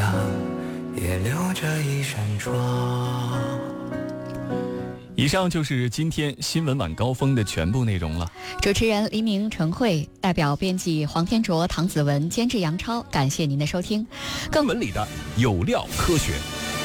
的也留着一扇窗。 以上就是今天新闻晚高峰的全部内容了。 主持人黎明、陈慧，代表编辑黄天卓、唐子文，监制杨超，感谢您的收听。 新闻里的有料科学。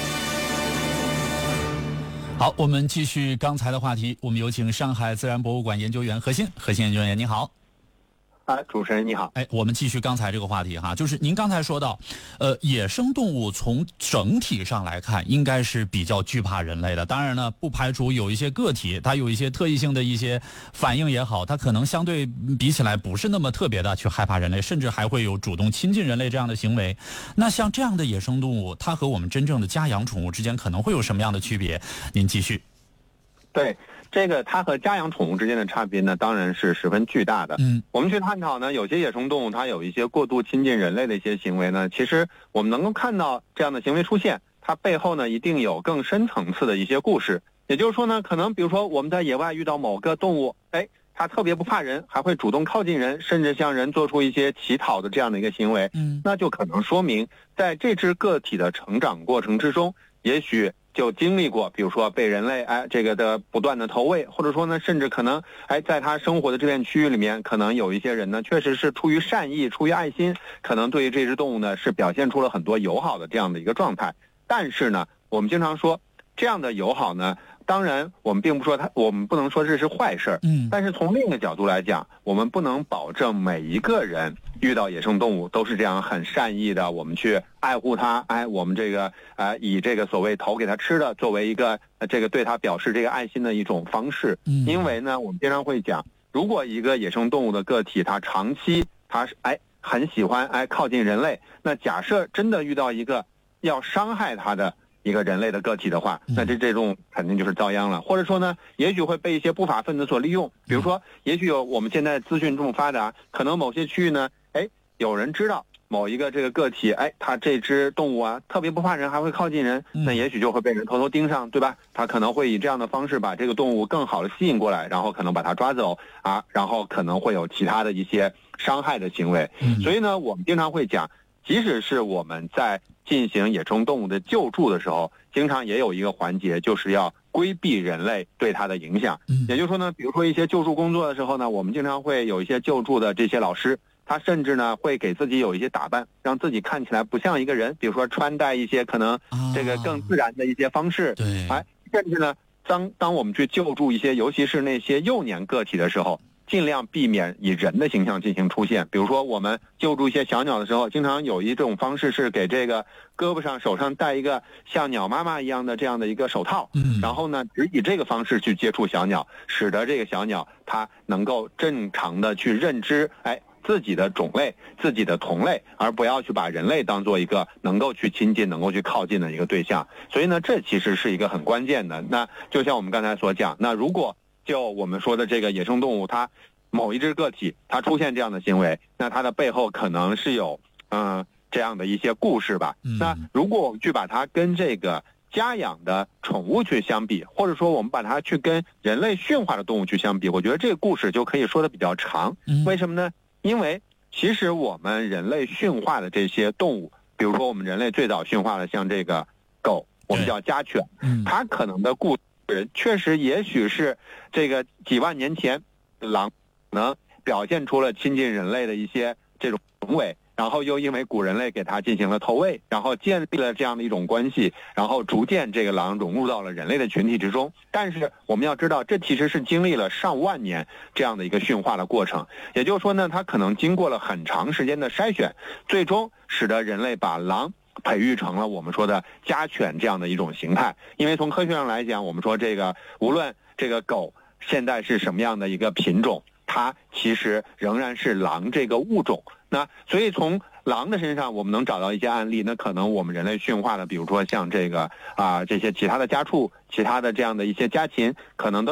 好，我们继续刚才的话题，我们有请上海自然博物馆研究员何欣研究员，你好。 主持人你好。 我们继续刚才这个话题哈，就是您刚才说到，野生动物从整体上来看，应该是比较惧怕人类的。当然呢，不排除有一些个体，它有一些特异性的一些反应也好，它可能相对比起来不是那么特别的去害怕人类，甚至还会有主动亲近人类这样的行为。那像这样的野生动物，它和我们真正的家养宠物之间可能会有什么样的区别？您继续。 对。这个它和家养宠物之间的差别呢，当然是十分巨大的。我们去探讨呢，有些野生动物它有一些过度亲近人类的一些行为呢，其实我们能够看到这样的行为出现，它背后呢一定有更深层次的一些故事。也就是说呢，可能比如说我们在野外遇到某个动物，它特别不怕人，还会主动靠近人，甚至向人做出一些乞讨的这样的一个行为，那就可能说明在这只个体的成长过程之中，也许就经历过，比如说被人类这个的不断的投喂，或者说呢，甚至可能在他生活的这片区域里面，可能有一些人呢，确实是出于善意、出于爱心，可能对于这只动物呢是表现出了很多友好的这样的一个状态。但是呢，我们经常说这样的友好呢，当然我们并不说我们不能说这是坏事，但是从另一个角度来讲，我们不能保证每一个人遇到野生动物都是这样很善意的，我们去爱护它，我们这个以这个所谓投给它吃的作为一个这个对它表示这个爱心的一种方式。因为呢，我们经常会讲，如果一个野生动物的个体它长期它是很喜欢靠近人类，那假设真的遇到一个要伤害它的一个人类的个体的话，那这种肯定就是遭殃了。或者说呢，也许会被一些不法分子所利用，比如说也许我们现在资讯这么发达，可能某些区域呢有人知道某一个这个个体它这只动物特别不怕人，还会靠近人，那也许就会被人偷偷盯上，对吧？他可能会以这样的方式把这个动物更好的吸引过来，然后可能把它抓走然后可能会有其他的一些伤害的行为。所以呢，我们经常会讲，即使是我们在进行野生动物的救助的时候，经常也有一个环节，就是要规避人类对它的影响。也就是说呢，比如说一些救助工作的时候呢，我们经常会有一些救助的这些老师，他甚至呢会给自己有一些打扮，让自己看起来不像一个人，比如说穿戴一些可能这个更自然的一些方式。甚至呢，当我们去救助一些尤其是那些幼年个体的时候，尽量避免以人的形象进行出现。比如说我们救助一些小鸟的时候，经常有一种方式是给这个胳膊上手上戴一个像鸟妈妈一样的这样的一个手套，然后呢只以这个方式去接触小鸟，使得这个小鸟它能够正常的去认知自己的种类、自己的同类，而不要去把人类当做一个能够去亲近、能够去靠近的一个对象。所以呢，这其实是一个很关键的。那就像我们刚才所讲，那如果就我们说的这个野生动物，它某一只个体它出现这样的行为，那它的背后可能是有这样的一些故事吧。那如果我们去把它跟这个家养的宠物去相比，或者说我们把它去跟人类驯化的动物去相比，我觉得这个故事就可以说的比较长。为什么呢？因为其实我们人类驯化的这些动物，比如说我们人类最早驯化的像这个狗，我们叫家犬，它可能的故事确实也许是这个几万年前狼可能表现出了亲近人类的一些这种行为，然后又因为古人类给它进行了投喂，然后建立了这样的一种关系，然后逐渐这个狼融入到了人类的群体之中。但是我们要知道，这其实是经历了上万年这样的一个驯化的过程，也就是说呢，它可能经过了很长时间的筛选，最终使得人类把狼培育成了我们说的家犬这样的一种形态。因为从科学上来讲，我们说这个无论这个狗现在是什么样的一个品种，它其实仍然是狼这个物种。那所以从狼的身上我们能找到一些案例，那可能我们人类驯化的，比如说像这个这些其他的家畜、其他的这样的一些家禽，可能都